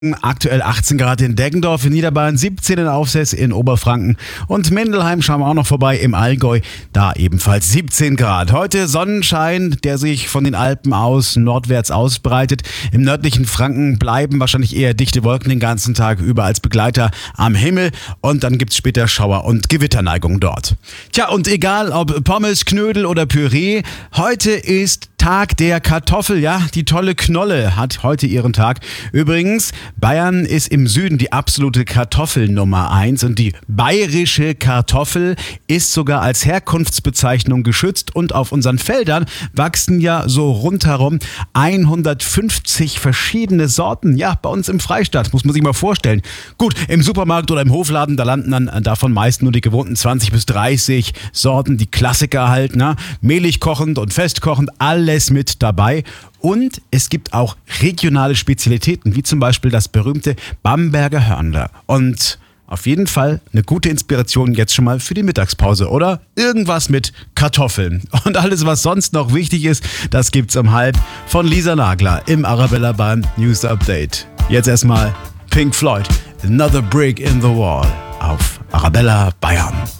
Aktuell 18 Grad in Deggendorf, in Niederbayern 17 in Aufsess in Oberfranken und Mindelheim schauen wir auch noch vorbei im Allgäu, da ebenfalls 17 Grad. Heute Sonnenschein, der sich von den Alpen aus nordwärts ausbreitet. Im nördlichen Franken bleiben wahrscheinlich eher dichte Wolken den ganzen Tag über als Begleiter am Himmel und dann gibt's später Schauer- und Gewitterneigung dort. Tja, und egal ob Pommes, Knödel oder Püree, heute ist Tag der Kartoffel, ja, die tolle Knolle hat heute ihren Tag. Übrigens, Bayern ist im Süden die absolute Kartoffelnummer 1 und die bayerische Kartoffel ist sogar als Herkunftsbezeichnung geschützt und auf unseren Feldern wachsen ja so rundherum 150 verschiedene Sorten. Ja, bei uns im Freistaat, muss man sich mal vorstellen. Gut, im Supermarkt oder im Hofladen, da landen dann davon meist nur die gewohnten 20 bis 30 Sorten, die Klassiker halt, ne? Mehlig kochend und festkochend, alles mit dabei. Und es gibt auch regionale Spezialitäten, wie zum Beispiel das berühmte Bamberger Hörnle. Und auf jeden Fall eine gute Inspiration jetzt schon mal für die Mittagspause, oder? Irgendwas mit Kartoffeln. Und alles, was sonst noch wichtig ist, das gibt's um 12 von Lisa Nagler im Arabella Bayern News Update. Jetzt erstmal Pink Floyd, Another Brick in the Wall auf Arabella Bayern.